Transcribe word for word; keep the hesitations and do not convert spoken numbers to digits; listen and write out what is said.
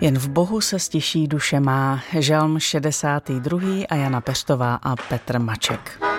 Jen v Bohu se stiší duše má. Žalm šedesátý druhý a Jana Peštová a Petr Maček.